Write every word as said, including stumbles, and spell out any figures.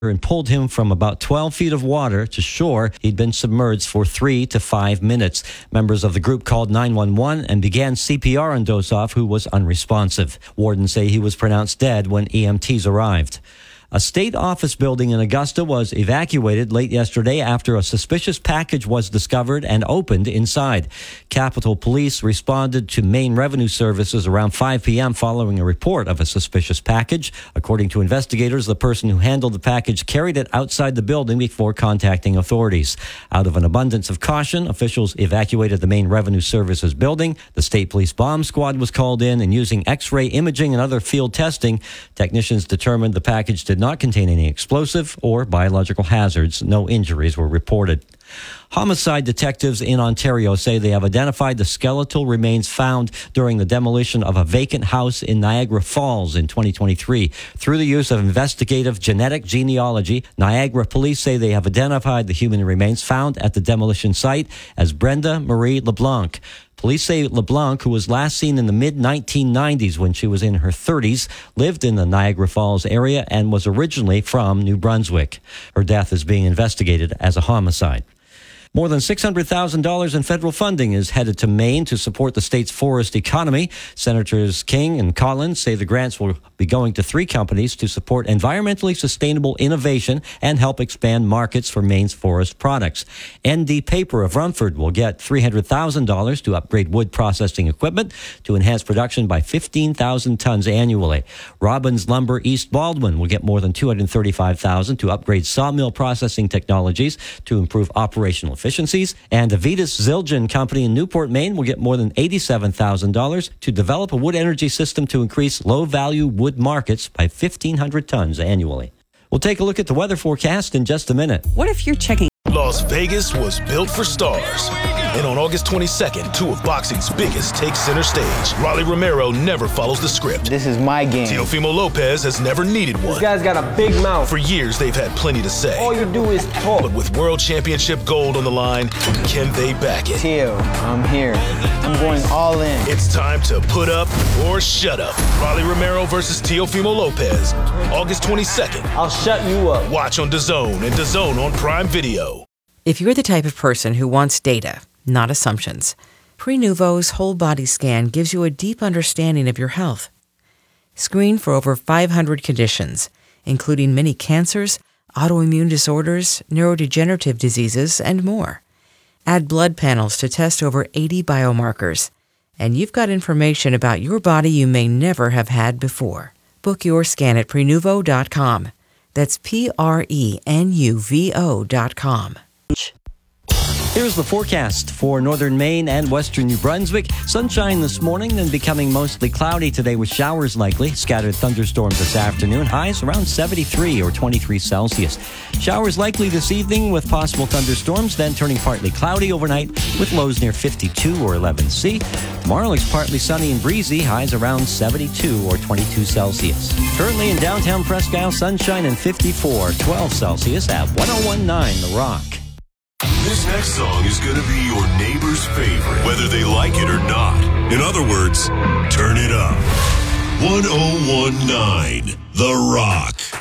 and pulled him from about twelve feet of water to shore. He'd been submerged for three to five minutes. Members of the group called nine one one and began C P R on Dosov, who was unresponsive. Wardens say he was pronounced dead when E M Ts arrived. A state office building in Augusta was evacuated late yesterday after a suspicious package was discovered and opened inside. Capitol Police responded to Maine Revenue Services around five p.m. following a report of a suspicious package. According to investigators, the person who handled the package carried it outside the building before contacting authorities. Out of an abundance of caution, officials evacuated the Maine Revenue Services building. The state police bomb squad was called in, and using X-ray imaging and other field testing, technicians determined the package did not contain any explosive or biological hazards. No injuries were reported. Homicide detectives in Ontario say they have identified the skeletal remains found during the demolition of a vacant house in Niagara Falls in twenty twenty-three. Through the use of investigative genetic genealogy, Niagara police say they have identified the human remains found at the demolition site as Brenda Marie LeBlanc. Police say LeBlanc, who was last seen in the mid nineteen nineties when she was in her thirties, lived in the Niagara Falls area and was originally from New Brunswick. Her death is being investigated as a homicide. More than six hundred thousand dollars in federal funding is headed to Maine to support the state's forest economy. Senators King and Collins say the grants will be going to three companies to support environmentally sustainable innovation and help expand markets for Maine's forest products. N D Paper of Rumford will get three hundred thousand dollars to upgrade wood processing equipment to enhance production by fifteen thousand tons annually. Robbins Lumber East Baldwin will get more than two hundred thirty-five thousand dollars to upgrade sawmill processing technologies to improve operational efficiencies, and Avitas Zildjian Company in Newport, Maine will get more than eighty-seven thousand dollars to develop a wood energy system to increase low-value wood markets by fifteen hundred tons annually. We'll take a look at the weather forecast in just a minute. What if you're checking? Las Vegas was built for stars. And on August twenty-second, two of boxing's biggest take center stage. Rolly Romero never follows the script. This is my game. Teofimo Lopez has never needed one. This guy's got a big mouth. For years, they've had plenty to say. All you do is talk. But with World Championship gold on the line, can they back it? Teo, I'm here. I'm going all in. It's time to put up or shut up. Rolly Romero versus Teofimo Lopez. August twenty-second. I'll shut you up. Watch on DAZN and DAZN on Prime Video. If you're the type of person who wants data, not assumptions, Prenuvo's whole body scan gives you a deep understanding of your health. Screen for over five hundred conditions, including many cancers, autoimmune disorders, neurodegenerative diseases, and more. Add blood panels to test over eighty biomarkers, and you've got information about your body you may never have had before. Book your scan at Prenuvo dot com. That's P R E N U V O dot com. Here's the forecast for northern Maine and western New Brunswick. Sunshine this morning, then becoming mostly cloudy today with showers likely. Scattered thunderstorms this afternoon. Highs around seventy-three or twenty-three Celsius. Showers likely this evening with possible thunderstorms, then turning partly cloudy overnight with lows near fifty-two or eleven C. Tomorrow looks partly sunny and breezy. Highs around seventy-two or twenty-two Celsius. Currently in downtown Presque Isle, sunshine and fifty-four, twelve Celsius at one oh one point nine The Rock. This next song is going to be your neighbor's favorite, whether they like it or not. In other words, turn it up. one oh one point nine The Rock.